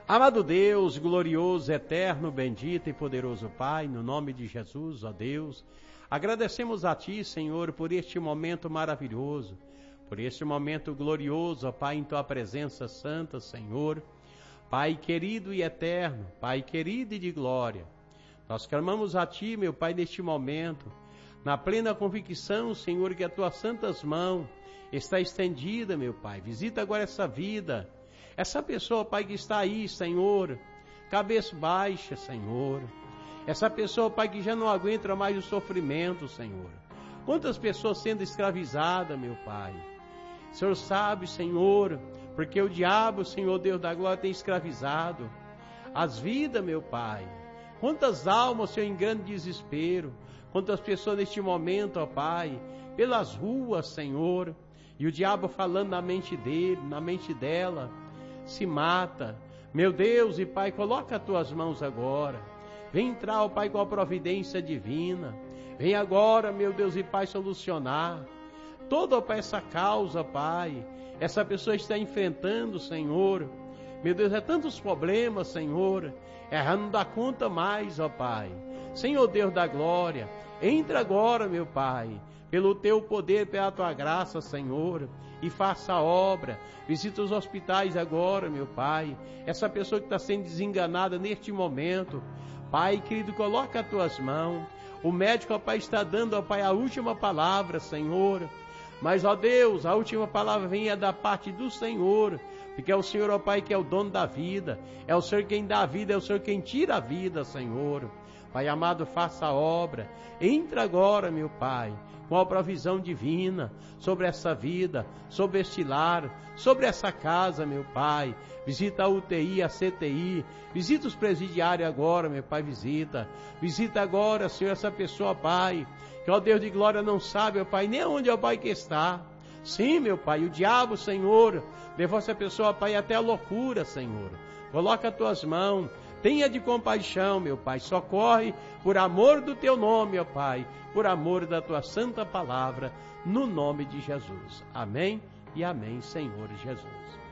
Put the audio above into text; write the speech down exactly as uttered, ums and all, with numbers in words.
Amado Deus, glorioso, eterno, bendito e poderoso Pai, no nome de Jesus, ó Deus, agradecemos a Ti, Senhor, por este momento maravilhoso, por este momento glorioso, ó Pai, em Tua presença santa, Senhor. Pai querido e eterno, Pai querido e de glória, nós clamamos a Ti, meu Pai, neste momento, na plena convicção, Senhor, que as Tuas santas mãos está estendida, meu Pai. Visita agora essa vida, essa pessoa, Pai, que está aí, Senhor, cabeça baixa, Senhor. Essa pessoa, Pai, que já não aguenta mais o sofrimento, Senhor. Quantas pessoas sendo escravizadas, meu Pai. O Senhor sabe, Senhor, porque o diabo, Senhor Deus da glória, tem escravizado as vidas, meu Pai. Quantas almas, Senhor, em grande desespero. Quantas pessoas neste momento, ó Pai, pelas ruas, Senhor. E o diabo falando na mente dele, na mente dela, se mata. Meu Deus e Pai, coloca as Tuas mãos agora. Vem entrar, ó Pai, com a providência divina. Vem agora, meu Deus e Pai, solucionar toda, ó Pai, essa causa, Pai. Essa pessoa está enfrentando, Senhor. Meu Deus, é tantos problemas, Senhor. Ela não dá conta mais, ó Pai. Senhor Deus da glória, entra agora, meu Pai, pelo Teu poder, pela Tua graça, Senhor, e faça a obra. Visita os hospitais agora, meu Pai. Essa pessoa que está sendo desenganada neste momento, Pai querido, coloca as Tuas mãos. O médico, ó Pai, está dando, ó Pai, a última palavra, Senhor. Mas, ó Deus, a última palavra vem da parte do Senhor, porque é o Senhor, ó Pai, que é o dono da vida. É o Senhor quem dá a vida, é o Senhor quem tira a vida, Senhor. Pai amado, faça a obra. Entra agora, meu Pai, com a provisão divina sobre essa vida, sobre este lar, sobre essa casa, meu Pai. Visita a U T I, a C T I, visita os presidiários agora, meu Pai, visita. Visita agora, Senhor, essa pessoa, Pai, que, ó Deus de glória, não sabe, ó Pai, nem onde é o Pai que está. Sim, meu Pai, o diabo, Senhor, levou essa pessoa, Pai, até a loucura, Senhor. Coloca as Tuas mãos. Tenha de compaixão, meu Pai, socorre por amor do Teu nome, ó Pai, por amor da Tua santa palavra, no nome de Jesus. Amém e amém, Senhor Jesus.